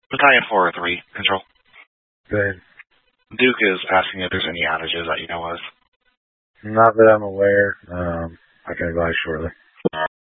Battalion 403, Control. Good. Duke is asking if there's any outages that you know of. Not that I'm aware. I can advise shortly.